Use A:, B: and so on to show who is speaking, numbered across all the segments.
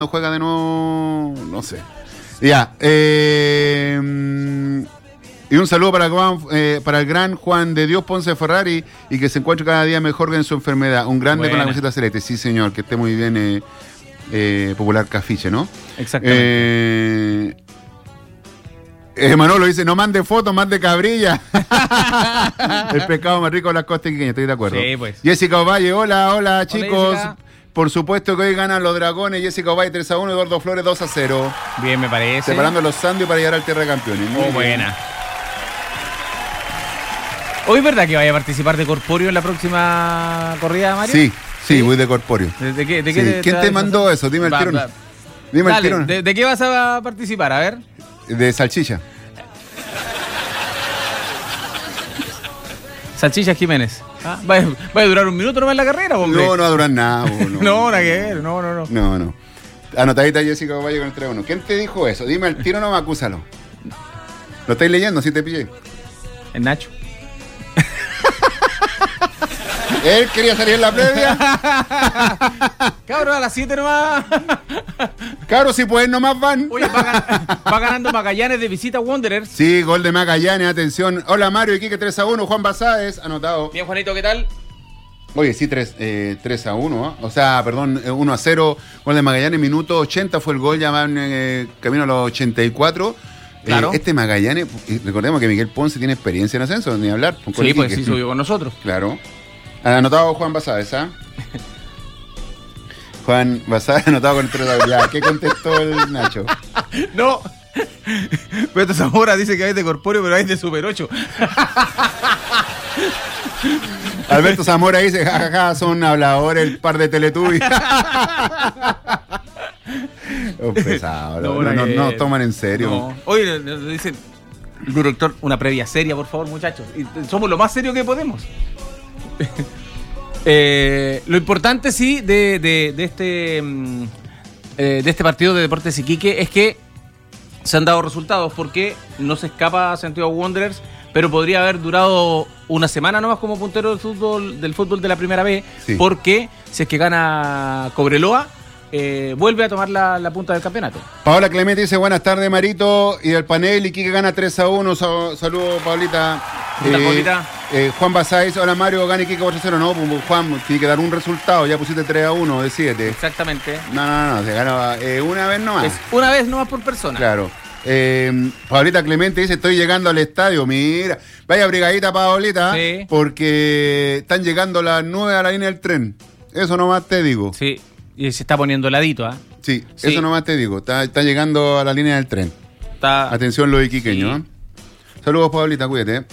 A: juega de nuevo, no sé. Ya. Y un saludo para el gran Juan de Dios Ponce Ferrari y que se encuentre cada día mejor en su enfermedad. Un grande con la camiseta celeste. Sí, señor, que esté muy bien, Popular Cafiche, ¿no?
B: Exactamente.
A: Manolo dice, no mande fotos, mande cabrilla. El pescado más rico de las costas iquiqueñas, estoy de acuerdo.
B: Sí, pues.
A: Jessica Ovalle, hola chicos.
B: Jessica.
A: Por supuesto que hoy ganan los Dragones. Jessica Ovalle 3-1, Eduardo Flores 2-0.
B: Bien, me parece.
A: Separando los sándwiches para llegar al Tierra de Campeones.
B: Buena. ¿Hoy es verdad que vaya a participar de Corpóreo en la próxima corrida, Mario?
A: Sí, voy de Corpóreo.
B: ¿De qué,
A: Sí. ¿Quién te mandó eso? Dime el tirón. Dime
B: Dale,
A: el tirón.
B: ¿De qué vas a participar? A ver.
A: De salchicha.
B: Salchicha Jiménez. ¿Va a durar un minuto nomás en la carrera, hombre?
A: No va a durar nada.
B: No, nada que ver. No.
A: No. Anotadita Jessica Ovalle con el 3-1. ¿Quién te dijo eso? Dime el tiro, no me acúsalo. ¿Lo estáis leyendo? Si te pillé.
B: El Nacho.
A: ¿Él quería salir en la previa?
B: Cabros, a las 7 nomás.
A: Cabros, si pueden, nomás van.
B: Oye, va ganando Magallanes de visita a Wanderers.
A: Sí, gol de Magallanes, atención. Hola Mario, Iquique 3-1, Juan Basáez, anotado.
B: Bien, Juanito, ¿qué tal?
A: Oye, sí, 3-1, ¿eh? O sea, perdón, 1-0, gol de Magallanes, minuto 80 fue el gol, ya van camino a los 84.
B: Claro.
A: Este Magallanes, recordemos que Miguel Ponce tiene experiencia en ascenso, ni hablar.
B: Sí, pues sí, subió con nosotros.
A: Claro. Anotado Juan Basáez, ¿ah? Juan Basáez anotado con el 3-1. Ya, ¿qué contestó el Nacho?
B: No. Beto Zamora dice que hay de Corpóreo, pero hay de Super 8.
A: Alberto Zamora dice, jajaja, son habladores el par de Teletubbies. Pesado, no toman en serio.
B: No. Oye, dicen, director, una previa seria, por favor, muchachos. Y somos lo más serio que podemos. Lo importante, sí, de este partido de Deportes Iquique es que se han dado resultados, porque no se escapa Santiago Wanderers, pero podría haber durado una semana nomás como puntero del fútbol de la primera B, sí. Porque si es que gana Cobreloa, vuelve a tomar la punta del campeonato.
A: Paola Clemente dice, buenas tardes Marito y del panel, Iquique gana 3-1, saludos Paulita.
B: Paulita.
A: Juan Basáez, hola Mario, gana Iquique 4-0, no, Juan, tiene que dar un resultado, ya pusiste 3-1, decídete.
B: Exactamente.
A: No, se gana una vez nomás.
B: Es una vez nomás por persona.
A: Claro. Paulita Clemente dice, estoy llegando al estadio, mira, vaya brigadita Paulita, sí. Porque están llegando las 9 a la línea del tren, eso nomás te digo.
B: Sí. Y se está poniendo heladito, ¿ah?
A: Sí, eso nomás te digo. Está llegando a la línea del tren. Atención los iquiqueños. Sí. Saludos, Pablita, cuídate.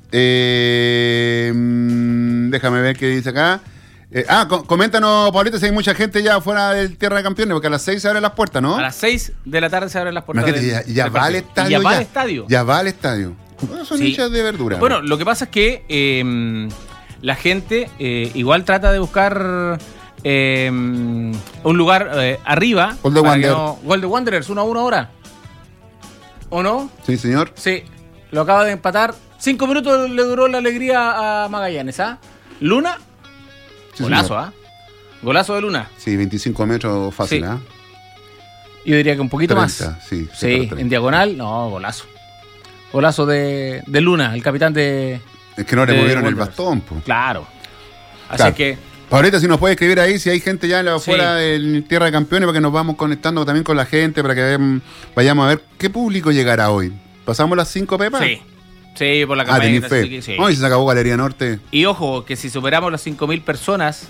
A: Déjame ver qué dice acá. Coméntanos, Pablita, si hay mucha gente ya fuera del Tierra de Campeones, porque a las 6 se abren las puertas, ¿no?
B: A las 6 de la tarde se abren las puertas.
A: Ya va al estadio. Ya va al estadio. Son hinchas de verdura.
B: Bueno, lo que pasa es que la gente igual trata de buscar... un lugar arriba.
A: Gol de Wanderers.
B: Gol de Wanderers, 1-1 ahora. ¿O no?
A: Sí, señor.
B: Sí, lo acaba de empatar. 5 minutos le duró la alegría a Magallanes, ¿ah? Luna, sí, golazo, ¿ah? Golazo de Luna.
A: Sí, 25 metros fácil, ¿ah?
B: Yo diría que un poquito
A: 30,
B: más.
A: Sí,
B: en diagonal, no, golazo. Golazo de Luna, el capitán de...
A: Es que no le movieron el bastón, pues.
B: Claro. Así que...
A: Ahorita si nos puede escribir ahí, si hay gente ya afuera del Tierra de Campeones, para que nos vamos conectando también con la gente, para que vayamos a ver qué público llegará hoy. ¿Pasamos las 5 pepas?
B: Sí, por la campaña.
A: Sí. Hoy se acabó Galería Norte.
B: Y ojo, que si superamos las 5.000 personas,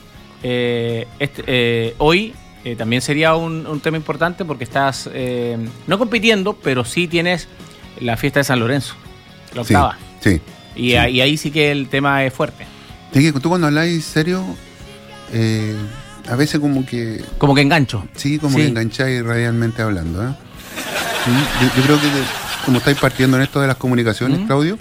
B: hoy también sería un tema importante, porque estás no compitiendo, pero sí tienes la fiesta de San Lorenzo, la octava.
A: Sí.
B: Y ahí sí que el tema es fuerte.
A: ¿Tú cuando habláis serio... a veces como que
B: engancho.
A: Sí, que engancháis radialmente hablando, ¿eh? Yo creo que como estáis partiendo en esto de las comunicaciones, Claudio,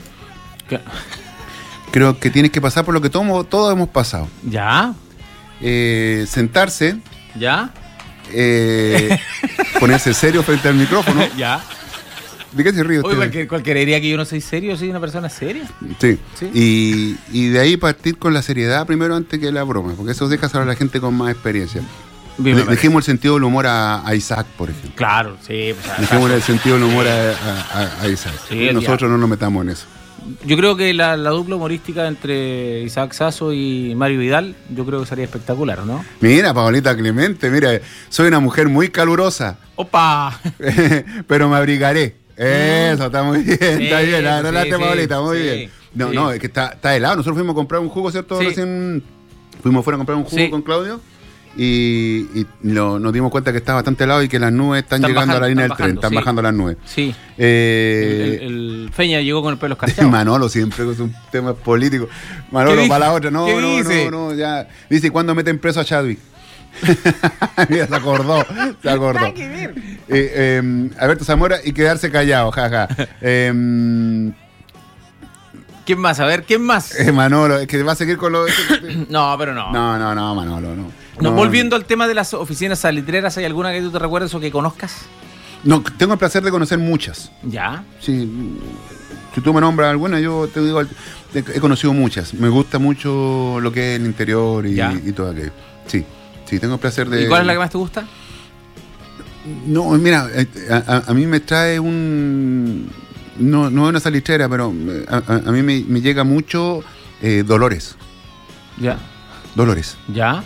A: creo que tienes que pasar por lo que todos hemos pasado.
B: Ya.
A: Sentarse.
B: Ya.
A: Ponerse serio frente al micrófono.
B: Ya.
A: ¿De qué se ríe usted?
B: Oye, cualquiera diría que yo no soy serio, soy una persona seria.
A: Sí. Y de ahí partir con la seriedad primero antes que la broma, porque eso deja saber a la gente con más experiencia. Dejemos el sentido del humor a Isaac, por ejemplo.
B: Claro, sí. Pues,
A: dejemos el sentido del humor a Isaac. Sí, nosotros no nos metamos en eso.
B: Yo creo que la dupla humorística entre Isaac Sasso y Mario Vidal, yo creo que sería espectacular, ¿no?
A: Mira, Paolita Clemente, mira, soy una mujer muy calurosa.
B: ¡Opa!
A: Pero me abrigaré. Eso, está muy bien, sí, está bien. Adelante, sí, Paolita, muy bien. No, no, es que está helado. Nosotros fuimos a comprar un jugo, ¿cierto? Sí. Recién fuimos fuera a comprar un jugo con Claudio. Y nos dimos cuenta que está bastante helado y que las nubes están llegando bajando, a la línea del tren, están bajando las nubes.
B: Sí. El Feña llegó con el pelo escarchado.
A: Manolo siempre con un tema político. Manolo, para la otra, no, ya. Dice, ¿cuándo meten preso a Chadwick? Mira, se acordó.
B: Nada que ver.
A: Alberto Zamora y quedarse callado, jaja.
B: ¿Quién más? A ver, ¿quién más?
A: Manolo, es que va a seguir con lo...
B: No, pero no.
A: No, Manolo, no.
B: No, volviendo al tema de las oficinas salitreras, ¿hay alguna que tú te recuerdes o que conozcas?
A: No, tengo el placer de conocer muchas.
B: ¿Ya?
A: Sí. Si tú me nombras alguna, yo te digo, he conocido muchas. Me gusta mucho lo que es el interior y todo aquello. Sí, tengo el placer de...
B: ¿Y cuál es la que más te gusta?
A: No, mira, a mí me trae un... No es una salitrera, pero a mí me llega mucho Dolores.
B: Ya.
A: Dolores.
B: Ya.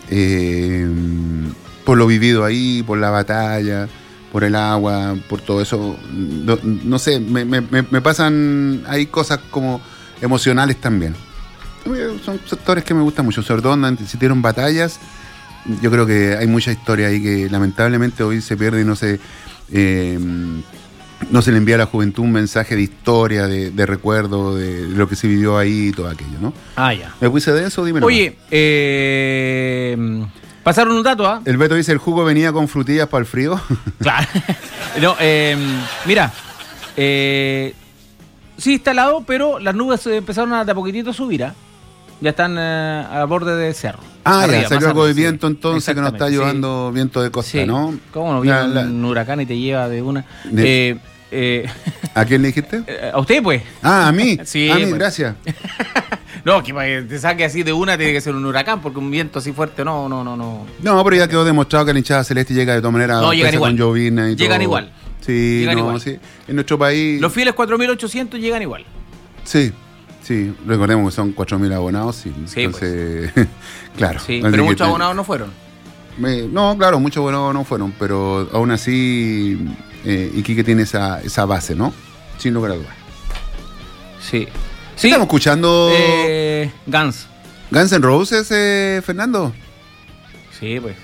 A: Por lo vivido ahí, por la batalla, por el agua, por todo eso. No sé, me pasan, hay cosas como emocionales también. Son sectores que me gustan mucho, sobre todo donde se dieron batallas. Yo creo que hay mucha historia ahí que lamentablemente hoy se pierde y no se le envía a la juventud un mensaje de historia, de recuerdo, de lo que se vivió ahí y todo aquello, ¿no?
B: Ah, ya.
A: ¿Me puse de eso? Dímelo.
B: Oye, pasaron un dato, ¿ah?
A: El Beto dice, ¿el jugo venía con frutillas para el frío?
B: Claro. No, mira, sí está helado, pero las nubes empezaron de a poquitito a subir, ¿ah? Ya están a borde del cerro.
A: Ah, arriba, ya, salió algo de viento entonces que nos está ayudando, viento de costa, ¿no?
B: ¿Cómo no viene un huracán y te lleva de una?
A: ¿A quién le dijiste?
B: A usted, pues.
A: Ah, a mí.
B: Sí,
A: a mí,
B: pues.
A: Gracias.
B: No, que te saque así de una tiene que ser un huracán, porque un viento así fuerte, no.
A: No, pero ya quedó demostrado que la hinchada celeste llega de todas maneras.
B: No, llegan igual.
A: Con llovina y
B: llegan
A: todo.
B: Igual.
A: Sí, llegan igual. Sí. En nuestro país...
B: Los fieles 4.800 llegan igual.
A: Sí, recordemos que son 4.000 abonados, sí. Entonces, pues. Claro.
B: Sí, pero muchos abonados no fueron.
A: No, claro, muchos abonados no fueron, pero aún así Iquique tiene esa base, ¿no? Sin lugar a dudas.
B: Sí.
A: Estamos escuchando...
B: Guns
A: N' Roses, Fernando.
B: Sí, pues.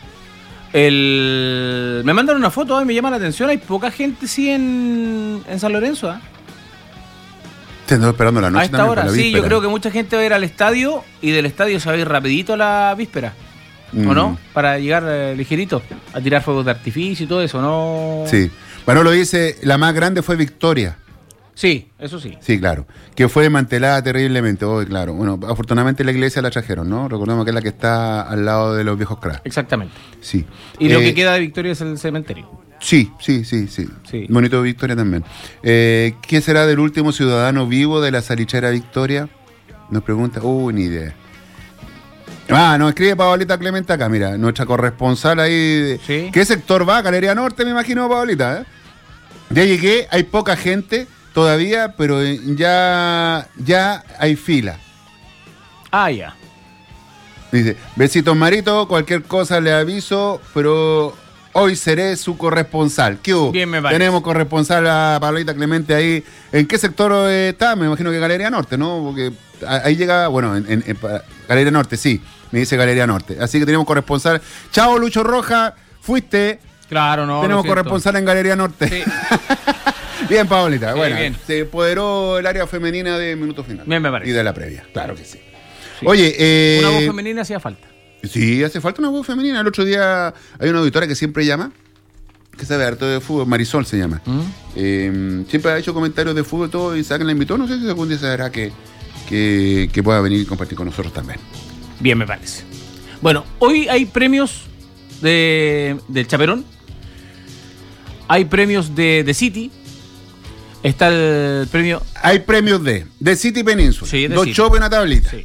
B: Me mandan una foto y me llama la atención. Hay poca gente, sí, en San Lorenzo, ¿eh?
A: Te ando esperando la noche.
B: A esta hora, sí, yo creo que mucha gente va a ir al estadio y del estadio se va a ir rapidito a la víspera. ¿O no? Para llegar ligerito a tirar fuegos de artificio y todo eso, ¿no?
A: Sí. Manolo dice, la más grande fue Victoria.
B: Sí, eso sí.
A: Sí, claro. Que fue desmantelada terriblemente. Oh, claro. Bueno, afortunadamente la iglesia la trajeron, ¿no? Recordemos que es la que está al lado de los viejos cracks.
B: Exactamente.
A: Sí.
B: Y lo que queda de Victoria es el cementerio.
A: Sí. Bonito Victoria también. ¿Quién será del último ciudadano vivo de la salitrera Victoria? Nos pregunta. Ni idea. Nos escribe Paolita Clemente acá, mira, nuestra corresponsal ahí.
B: ¿Sí?
A: ¿Qué sector va? Galería Norte, me imagino, Paolita, ¿eh? Ya llegué, hay poca gente todavía, pero ya hay fila.
B: Ah, ya.
A: Dice, besitos Marito, cualquier cosa le aviso, pero hoy seré su corresponsal. ¿Qué hubo?
B: Bien, me parece.
A: Tenemos corresponsal a Paolita Clemente ahí. ¿En qué sector está? Me imagino que Galería Norte, ¿no? Porque ahí llega, bueno, en Galería Norte, sí. Me dice Galería Norte. Así que tenemos corresponsal. Chao, Lucho Roja. Fuiste.
B: Claro, no.
A: Tenemos corresponsal en Galería Norte. Sí. Bien, Paolita. Bueno,
B: bien.
A: Se empoderó el área femenina de Minuto Final.
B: Bien, me parece.
A: Y de la previa. Claro que sí. Oye,
B: una voz femenina hacía falta.
A: Sí, hace falta una voz femenina. El otro día hay una auditora que siempre llama, que sabe harto de fútbol, Marisol se llama. Siempre ha hecho comentarios de fútbol todo y Isaac la invitó. No sé si algún día se dará que pueda venir y compartir con nosotros también.
B: Bien, me parece. Bueno, hoy hay premios del Chaperón. Hay premios de City. Está el premio...
A: Hay premios de City Península.
B: Sí, de
A: Dos
B: City.
A: shows en la tablita.
B: Sí.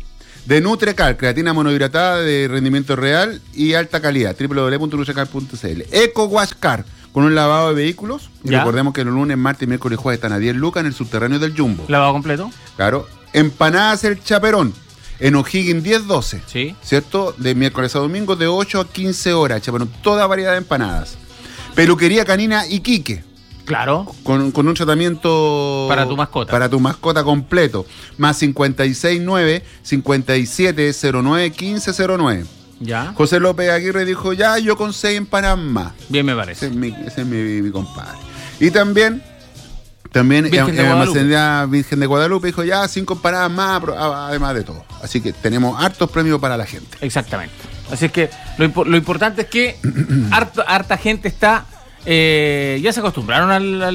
A: De Nutrecal, creatina monohidratada de rendimiento real y alta calidad. www.nutrecal.cl. Eco Wash Car, con un lavado de vehículos. Y recordemos que los lunes, martes, miércoles y jueves están a 10 lucas en el subterráneo del Jumbo.
B: ¿Lavado completo?
A: Claro. Empanadas El Chaperón, en O'Higgins 10-12.
B: Sí.
A: ¿Cierto? De miércoles a domingo, de 8 a 15 horas. Chaperón, toda variedad de empanadas. Peluquería Canina Iquique.
B: Claro.
A: Con un tratamiento...
B: Para tu mascota.
A: Para tu mascota completo. Más 569-5709-1509.
B: Ya.
A: José López Aguirre dijo, ya, yo con 6 empanadas más.
B: Bien me parece.
A: Ese es mi compadre. Y también
B: Virgen
A: Virgen de Guadalupe dijo, ya, 5 empanadas más, además de todo. Así que tenemos hartos premios para la gente.
B: Exactamente. Así es que lo importante es que harta gente está... ya se acostumbraron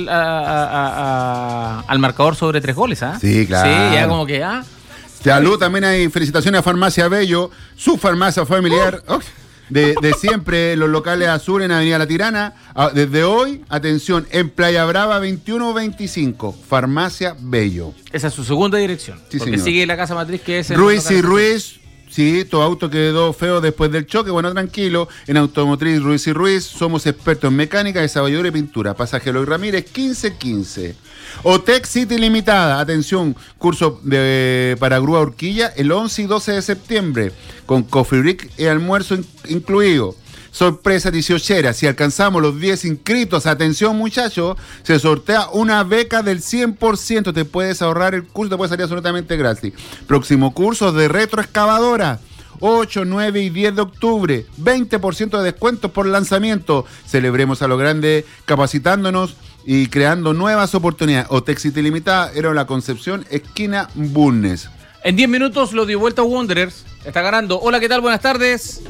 B: al marcador sobre 3 goles, ¿ah?
A: Sí, claro.
B: Sí, ya como que,
A: Salud, también hay felicitaciones a Farmacia Bello, su farmacia familiar de siempre, los locales Azul en Avenida La Tirana. Desde hoy, atención, en Playa Brava 2125, Farmacia Bello.
B: Esa es su segunda dirección.
A: Sí,
B: porque
A: señor.
B: Sigue la casa matriz que es...
A: Ruiz y Ruiz. Sí, tu auto quedó feo después del choque, bueno, tranquilo. En Automotriz Ruiz y Ruiz somos expertos en mecánica, desarrolladora y pintura. Pasaje Eloy Ramírez, 1515. Otec City Limitada, atención, curso para grúa horquilla el 11 y 12 de septiembre, con coffee break y almuerzo incluido. Sorpresa 18era, si alcanzamos los 10 inscritos, atención muchachos, se sortea una beca del 100%, te puedes ahorrar el curso, te puede salir absolutamente gratis. Próximo curso de retroexcavadora, 8, 9 y 10 de octubre, 20% de descuento por lanzamiento. Celebremos a lo grande capacitándonos y creando nuevas oportunidades. Otec City Limitada, era la Concepción, esquina Bulnes.
B: En 10 minutos lo dio vuelta Wanderers. Está ganando. Hola, ¿qué tal? Buenas tardes.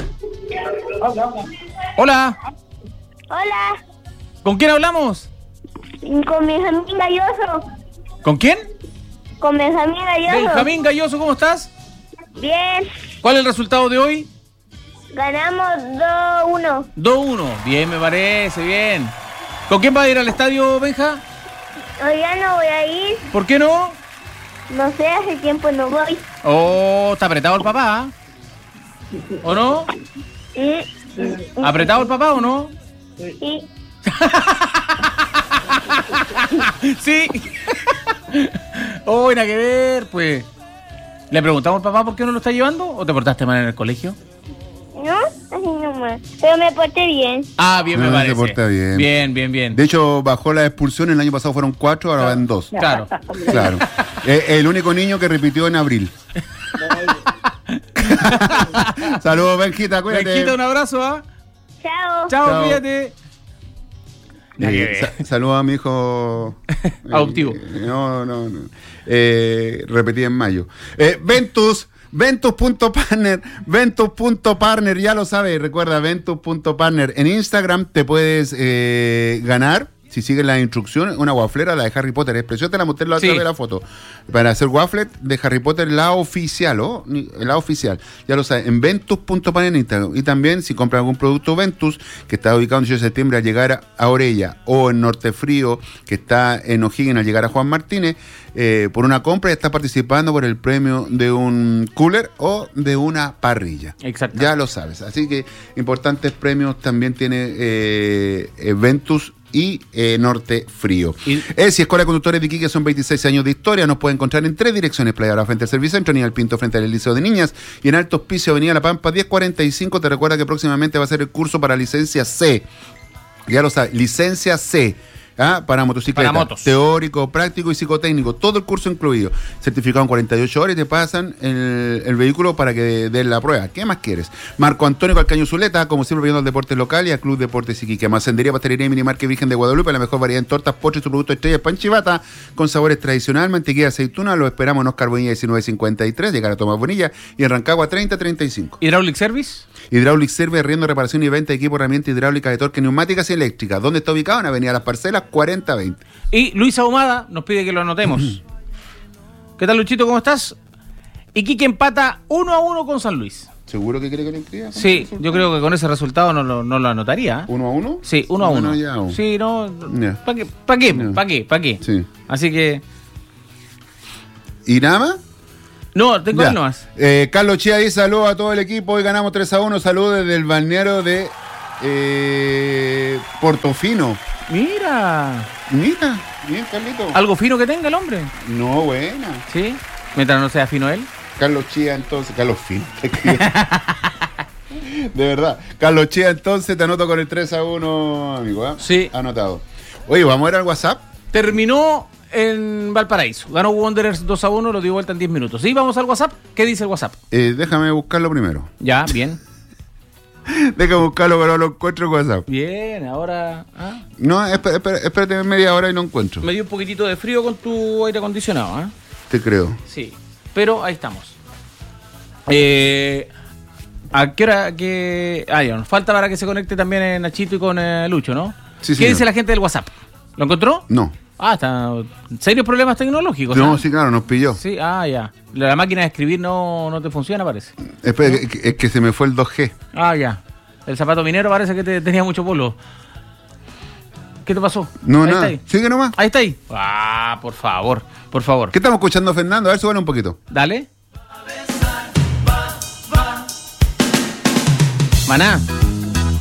B: Hola.
C: Hola,
B: ¿Con quién hablamos?
C: con Benjamín Galloso.
B: ¿Con quién?
C: Con Benjamín Galloso.
B: Benjamín Galloso, ¿cómo estás?
C: Bien,
B: ¿Cuál es el resultado de hoy?
C: ganamos 2-1.
B: 2-1. Bien, me parece, bien. ¿Con quién va a ir al estadio, Benja?
C: Hoy ya no voy a ir,
B: ¿Por qué no?
C: no sé, hace tiempo no voy.
B: Oh, está apretado el papá. ¿O no? ¿Apretado el papá o no?
C: Sí,
B: Sí. Oh, nada que ver, pues. ¿Le preguntamos al papá por qué no lo está llevando o te portaste mal en el colegio?
C: ¿no? Así nomás. Pero me porté bien.
B: Ah, bien, me parece.
A: Se porta bien.
B: Bien.
A: De hecho, bajó la expulsión, el año pasado fueron 4, ahora van 2.
B: Claro.
A: Claro. El único niño que repitió en abril. Saludos, Benjita, cuídate.
B: Benjita, un abrazo, ¿ah?
C: Chao.
B: Chao, cuídate.
A: Saludos a mi hijo.
B: Adoptivo.
A: No. Repetí en mayo. Ventus.partner, ya lo sabes, recuerda, Ventus.partner. En Instagram te puedes ganar, si sigues las instrucciones, una waflera, la de Harry Potter. Es preciosa, te la mostré la otra vez la foto. Para hacer wafflet de Harry Potter, la oficial, ya lo sabes, en Ventus.partner en Instagram. Y también, si compras algún producto Ventus, que está ubicado en 18 de septiembre al llegar a Orella, o en Norte Frío, que está en O'Higgins al llegar a Juan Martínez, por una compra está participando por el premio de un cooler o de una parrilla.
B: Exacto.
A: Ya lo sabes. Así que importantes premios también tiene Ventus y Norte Frío. Si Escuela de Conductores de Iquique, son 26 años de historia. Nos puede encontrar en 3 direcciones: Playa Brava frente al Servicentro, Avenida El Pinto frente al Liceo de Niñas, y en Alto Hospicio, Avenida La Pampa 1045. Te recuerda que próximamente va a ser el curso para licencia C. Ya lo sabes, licencia C. Para motocicleta,
B: para motos.
A: Teórico, práctico y psicotécnico, todo el curso incluido. Certificado en 48 horas y te pasan el vehículo para que des la prueba. ¿Qué más quieres? Marco Antonio Calcaño Zuleta, como siempre, viendo al deporte local y al Club Deportes Iquique. Macendería, pastelería y minimarket Virgen de Guadalupe, la mejor variedad en tortas, postres y su producto estrella, pan chivata, con sabores tradicional, mantequilla, aceituna. Lo esperamos en Oscar Bonilla 1953, llegar a Tomás Bonilla, y en Rancagua 3035.
B: ¿Hydraulic Service?
A: Hydraulic Service, arriendo, reparación y venta de equipo, herramientas hidráulicas de torque, neumáticas y eléctricas. ¿Dónde está ubicado? En Avenida Las Parcelas 4020.
B: Y Luis Ahumada nos pide que lo anotemos. ¿Qué tal, Luchito? ¿Cómo estás? Iquique empata 1-1 con San Luis.
A: ¿Seguro que quiere que le inscriba?
B: Sí, yo creo que con ese resultado no lo anotaría.
A: ¿1-1?
B: Sí, 1-1.
A: Bueno, ya.
B: Sí, no.
A: Ya.
B: ¿Para qué?
A: Ya.
B: ¿Para qué?
A: Sí.
B: Así que.
A: ¿Y nada más?
B: No, tengo
A: Ya.
B: él nomás.
A: Carlos Chía dice saludos a todo el equipo. Hoy ganamos 3-1. Saludos desde el balneario de Portofino.
B: Mira.
A: Mira, bien, Carlito.
B: Algo fino que tenga el hombre.
A: No, buena.
B: Sí. Mientras no sea fino él.
A: Carlos Chía, entonces. Carlos Fino. De verdad. Carlos Chía, entonces te anoto con el 3-1, amigo. ¿Eh?
B: Sí.
A: Anotado. Oye, vamos a ir al WhatsApp.
B: Terminó en Valparaíso. Ganó Wanderers 2-1, lo dio vuelta en 10 minutos. Sí, vamos al WhatsApp. ¿Qué dice el WhatsApp?
A: Déjame buscarlo primero.
B: Ya, bien.
A: Déjame buscarlo, pero no lo encuentro en WhatsApp.
B: Bien, ahora...
A: No, espérate media hora y no encuentro.
B: Me dio un poquitito de frío con tu aire acondicionado, ¿eh?
A: Te creo.
B: Sí, pero ahí estamos. ¿A qué hora que...? Ya, nos falta para que se conecte también Nachito y con Lucho, ¿no?
A: Sí,
B: ¿Qué
A: señor.
B: dice la gente del WhatsApp? ¿Lo encontró?
A: No.
B: Está... ¿Serios problemas tecnológicos?
A: No,
B: ¿Ah?
A: sí, claro, nos pilló.
B: Sí, ya. La máquina de escribir no te funciona, parece.
A: Espera, es que se me fue el 2G.
B: Ya. El zapato minero parece que tenía mucho polvo. ¿Qué te pasó?
A: No,
B: Ahí
A: nada.
B: está ahí.
A: Sigue nomás.
B: Ahí está ahí. Por favor. Por favor.
A: ¿Qué estamos escuchando, Fernando? A ver, súbale un poquito.
B: Dale. Maná.